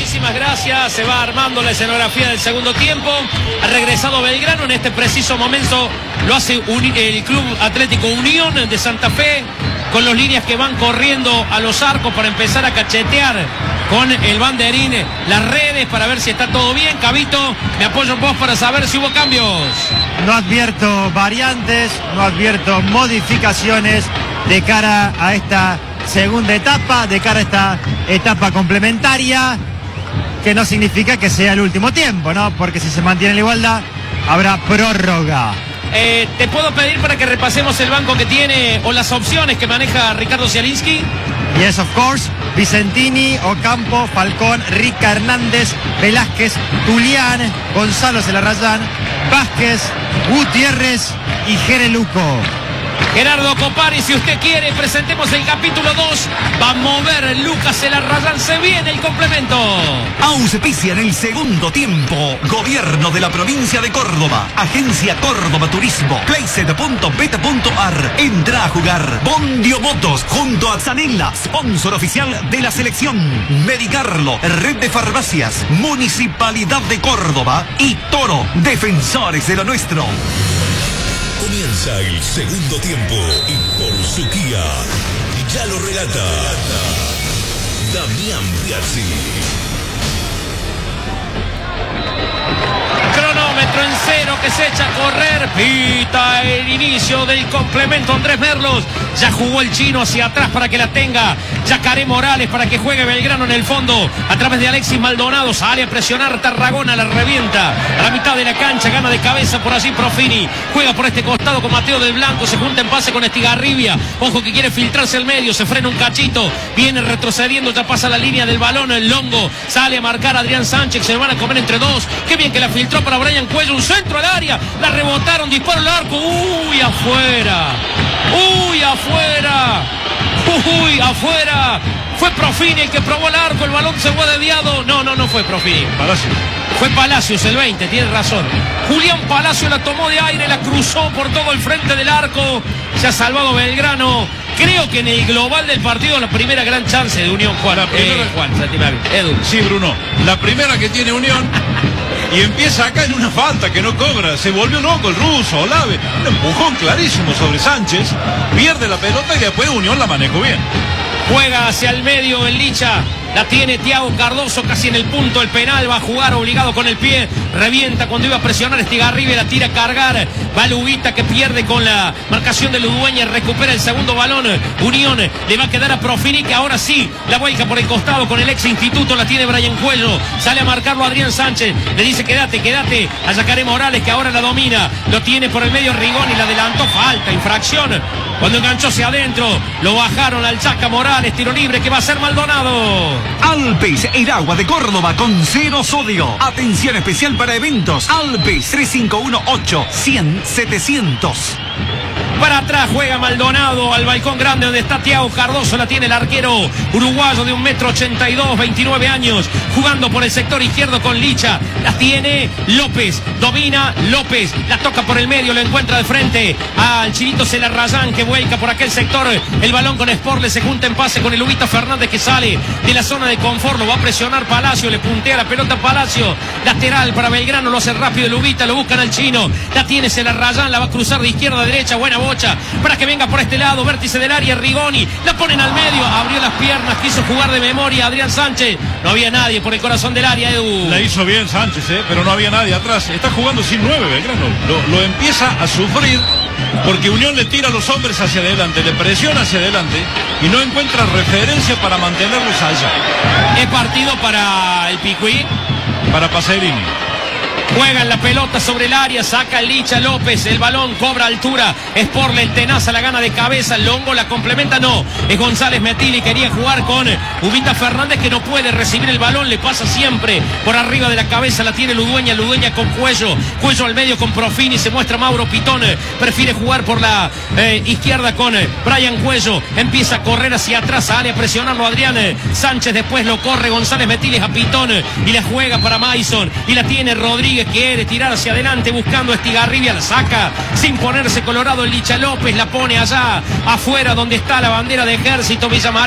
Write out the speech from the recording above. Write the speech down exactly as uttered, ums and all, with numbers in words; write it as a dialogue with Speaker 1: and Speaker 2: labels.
Speaker 1: Muchísimas gracias. Se va armando la escenografía del segundo tiempo. Ha regresado Belgrano en este preciso momento. Lo hace el Club Atlético Unión de Santa Fe, con los líneas que van corriendo a los arcos para empezar a cachetear con el banderín las redes para ver si está todo bien. Cabito, me apoyo en vos para saber si hubo cambios.
Speaker 2: No advierto variantes, no advierto modificaciones de cara a esta segunda etapa, de cara a esta etapa complementaria, que no significa que sea el último tiempo, ¿no? Porque si se mantiene la igualdad, habrá prórroga.
Speaker 1: Eh, ¿Te puedo pedir para que repasemos el banco que tiene o las opciones que maneja Ricardo Zielinski?
Speaker 2: Yes, of course. Vicentini, Ocampo, Falcón, Rica Hernández, Velázquez, Tulián, Gonzalo Celarrayán, Vázquez, Gutiérrez y Jereluco.
Speaker 1: Gerardo Copari, si usted quiere, presentemos el capítulo dos. Va a mover Lucas Celarrayán, se viene el complemento.
Speaker 3: Auspicia en el segundo tiempo. Gobierno de la provincia de Córdoba. Agencia Córdoba Turismo. Playset punto beta punto ar. Entra a jugar. Bondio Motos junto a Zanella, sponsor oficial de la selección. Medicarlo, red de farmacias. Municipalidad de Córdoba y Toro, defensores de lo nuestro.
Speaker 4: Comienza el segundo tiempo y por Suquía ya lo relata Damián Piazzi.
Speaker 1: Cronómetro en cero que se echa a correr. Pita el inicio del complemento Andrés Merlos. Ya jugó el chino hacia atrás para que la tenga Yacaré Morales, para que juegue Belgrano en el fondo a través de Alexis Maldonado. Sale a presionar Tarragona, la revienta a la mitad de la cancha, gana de cabeza por allí Profini, juega por este costado con Mateo del Blanco, se junta en pase con Estigarribia. Ojo que quiere filtrarse al medio, se frena un cachito, viene retrocediendo, ya pasa la línea del balón. El Longo sale a marcar a Adrián Sánchez, se van a comer entre dos. Qué bien que la filtró para Brian Cuello, un centro al área, la rebotaron, disparo al arco. Uy, afuera, uy, afuera, uy, afuera. Fue Profini el que probó el arco, el balón se fue desviado. No, no, no fue Profini.
Speaker 5: Palacios.
Speaker 1: Fue Palacios el veinte, tiene razón. Julián Palacio la tomó de aire, la cruzó por todo el frente del arco. Se ha salvado Belgrano. Creo que en el global del partido la primera gran chance de Unión, Juan.
Speaker 5: La primera,
Speaker 1: eh, Juan, Edu.
Speaker 5: Sí, Bruno. La primera que tiene Unión y empieza acá en una falta que no cobra. Se volvió loco el ruso, Olave. Un empujón clarísimo sobre Sánchez. Pierde la pelota y después Unión la manejó bien.
Speaker 1: Juega hacia el medio el Licha. La tiene Thiago Cardoso casi en el punto del penal. Va a jugar obligado con el pie. Revienta cuando iba a presionar Estigarribia. La tira a cargar. Va Luguita que pierde con la marcación de Ludueña. Recupera el segundo balón. Unión le va a quedar a Profini, que ahora sí la vuelca por el costado con el ex instituto. La tiene Brian Cuello. Sale a marcarlo Adrián Sánchez. Le dice quédate, quédate a Yacaré Morales, que ahora la domina. Lo tiene por el medio Rigoni. La adelantó. Falta, infracción. Cuando enganchó hacia adentro, lo bajaron al Chaca Morales. Tiro libre que va a ser Maldonado.
Speaker 3: Alpes, el agua de Córdoba con cero sodio. Atención especial para eventos. Alpes tres cinco uno ocho cien setecientos.
Speaker 1: Para atrás juega Maldonado al balcón grande donde está Thiago Cardoso. La tiene el arquero uruguayo de un metro ochenta y dos, veintinueve años, jugando por el sector izquierdo con Licha. La tiene López, domina López, la toca por el medio, lo encuentra de frente al Chinito Celarrayán, que vuelca por aquel sector. El balón con Sporle, se junta en pase con el Ubita Fernández, que sale de la zona de confort. Lo va a presionar Palacio, le puntea la pelota a Palacio. Lateral para Belgrano, lo hace rápido el Ubita, lo buscan al chino. La tiene Celarrayán, la va a cruzar de izquierda a derecha. Buena bocha para que venga por este lado, vértice del área, Rigoni, la ponen al medio, abrió las piernas, quiso jugar de memoria Adrián Sánchez, no había nadie por el corazón del área, Edu.
Speaker 5: La hizo bien Sánchez, ¿eh? Pero no había nadie atrás. Está jugando sin nueve Belgrano. Lo, lo empieza a sufrir porque Unión le tira a los hombres hacia adelante, le presiona hacia adelante y no encuentra referencia para mantenerlos allá.
Speaker 1: Es partido para el Picuí,
Speaker 5: para Pacerini.
Speaker 1: Juegan la pelota sobre el área, saca el Licha López, el balón cobra altura, Sporle, el tenaza, la gana de cabeza, Longo la complementa, no, es González Metili, quería jugar con Ubita Fernández, que no puede recibir el balón, le pasa siempre por arriba de la cabeza, la tiene Ludueña, Ludueña con Cuello, Cuello al medio con Profini, se muestra Mauro Pitón, prefiere jugar por la eh, izquierda con Brian Cuello, empieza a correr hacia atrás, sale a presionarlo Adrián Sánchez, después lo corre González Metili a Pitón y la juega para Mason, y la tiene Rodríguez, quiere tirar hacia adelante buscando a Estigarribia, la saca sin ponerse colorado el Licha López, la pone allá afuera donde está la bandera de Ejército Villa María.